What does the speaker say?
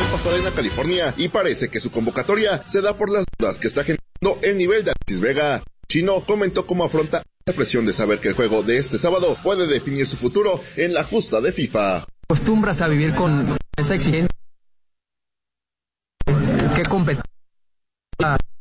Pasadena, California, y parece que su convocatoria se da por las dudas que está generando el nivel de Alexis Vega. Chino comentó cómo afronta la presión de saber que el juego de este sábado puede definir su futuro en la justa de FIFA. Acostumbras a vivir con esa exigencia que competir